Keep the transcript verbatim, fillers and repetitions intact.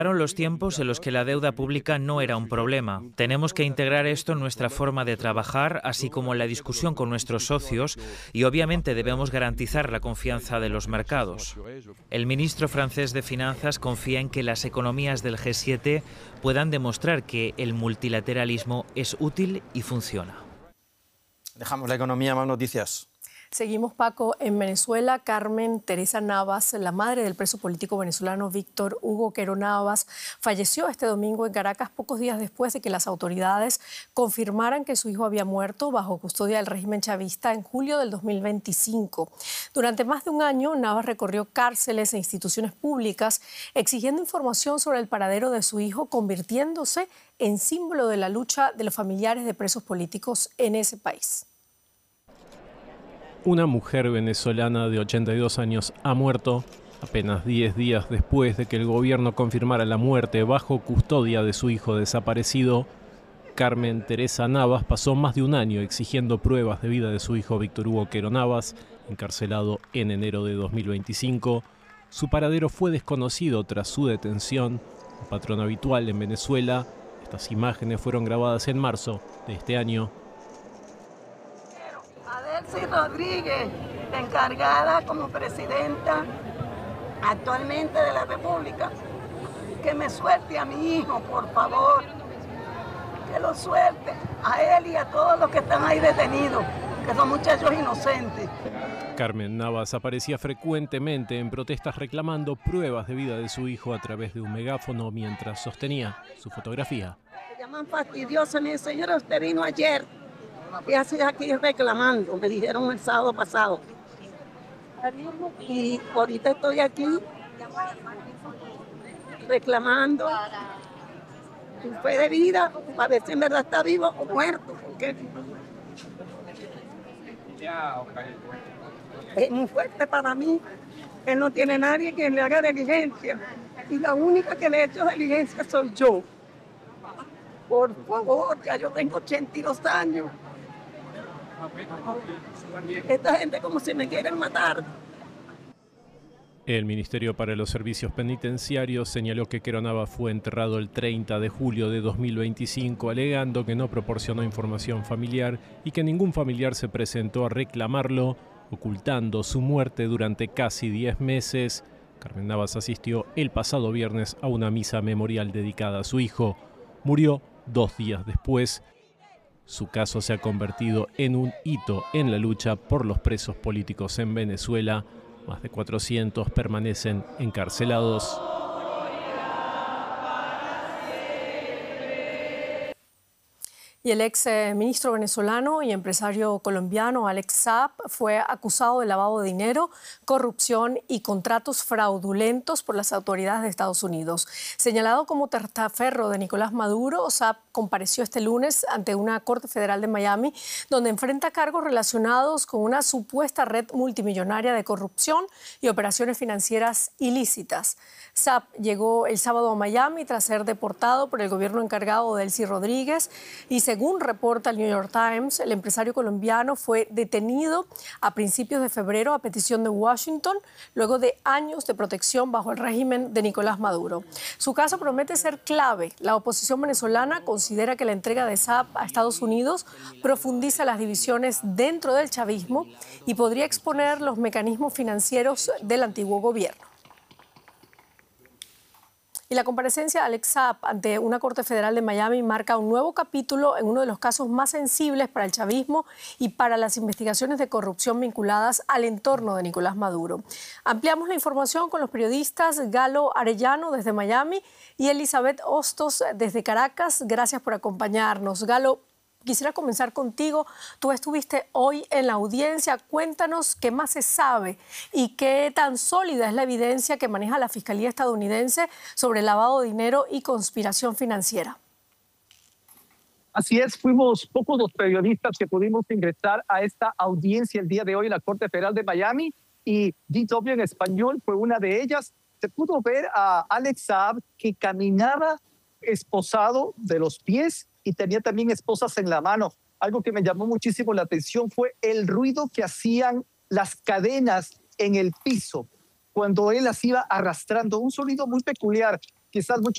Los tiempos en los que la deuda pública no era un problema. Tenemos que integrar esto en nuestra forma de trabajar, así como en la discusión con nuestros socios, y obviamente debemos garantizar la confianza de los mercados. El ministro francés de Finanzas confía en que las economías del G siete puedan demostrar que el multilateralismo es útil y funciona. Dejamos la economía, más noticias. Seguimos, Paco, en Venezuela. Carmen Teresa Navas, la madre del preso político venezolano Víctor Hugo Quero Navas, falleció este domingo en Caracas pocos días después de que las autoridades confirmaran que su hijo había muerto bajo custodia del régimen chavista en julio del dos mil veinticinco. Durante más de un año, Navas recorrió cárceles e instituciones públicas exigiendo información sobre el paradero de su hijo, convirtiéndose en símbolo de la lucha de los familiares de presos políticos en ese país. Una mujer venezolana de ochenta y dos años ha muerto apenas diez días después de que el gobierno confirmara la muerte bajo custodia de su hijo desaparecido. Carmen Teresa Navas pasó más de un año exigiendo pruebas de vida de su hijo Víctor Hugo Quero Navas, encarcelado en enero de dos mil veinticinco. Su paradero fue desconocido tras su detención, un patrón habitual en Venezuela. Estas imágenes fueron grabadas en marzo de este año. Adelcy Rodríguez, encargada como presidenta actualmente de la República, que me suelte a mi hijo, por favor, que lo suelte a él y a todos los que están ahí detenidos, que son muchachos inocentes. Carmen Navas aparecía frecuentemente en protestas reclamando pruebas de vida de su hijo a través de un megáfono mientras sostenía su fotografía. Me llaman fastidiosa, mi señora, usted vino ayer. ¿Qué haces aquí reclamando? Me dijeron el sábado pasado. Y ahorita estoy aquí reclamando su fe de vida para ver si en verdad está vivo o muerto. Porque es muy fuerte para mí. Él no tiene nadie que le haga diligencia. Y la única que le ha hecho diligencia soy yo. Por favor, ya yo tengo ochenta y dos años. Esta gente como si me quieren matar. El Ministerio para los Servicios Penitenciarios señaló que Quero Navas fue enterrado el treinta de julio de dos mil veinticinco, alegando que no proporcionó información familiar y que ningún familiar se presentó a reclamarlo, ocultando su muerte durante casi diez meses. Carmen Navas asistió el pasado viernes a una misa memorial dedicada a su hijo. Murió dos días después. Su caso se ha convertido en un hito en la lucha por los presos políticos en Venezuela. Más de cuatrocientos permanecen encarcelados. Y el ex eh, ministro venezolano y empresario colombiano Alex Saab fue acusado de lavado de dinero, corrupción y contratos fraudulentos por las autoridades de Estados Unidos. Señalado como testaferro de Nicolás Maduro, Saab compareció este lunes ante una corte federal de Miami, donde enfrenta cargos relacionados con una supuesta red multimillonaria de corrupción y operaciones financieras ilícitas. Saab llegó el sábado a Miami tras ser deportado por el gobierno encargado de Adelcy Rodríguez y según reporta el New York Times, el empresario colombiano fue detenido a principios de febrero a petición de Washington, luego de años de protección bajo el régimen de Nicolás Maduro. Su caso promete ser clave. La oposición venezolana considera que la entrega de Saab a Estados Unidos profundiza las divisiones dentro del chavismo y podría exponer los mecanismos financieros del antiguo gobierno. Y la comparecencia de Alex Saab ante una corte federal de Miami marca un nuevo capítulo en uno de los casos más sensibles para el chavismo y para las investigaciones de corrupción vinculadas al entorno de Nicolás Maduro. Ampliamos la información con los periodistas Galo Arellano desde Miami y Elizabeth Hostos desde Caracas. Gracias por acompañarnos. Galo, quisiera comenzar contigo. Tú estuviste hoy en la audiencia. Cuéntanos qué más se sabe y qué tan sólida es la evidencia que maneja la Fiscalía estadounidense sobre lavado de dinero y conspiración financiera. Así es, fuimos pocos los periodistas que pudimos ingresar a esta audiencia el día de hoy en la Corte Federal de Miami y D W en español fue una de ellas. Se pudo ver a Alex Saab que caminaba esposado de los pies y tenía también esposas en la mano. Algo que me llamó muchísimo la atención fue el ruido que hacían las cadenas en el piso cuando él las iba arrastrando. Un sonido muy peculiar. Quizás muchos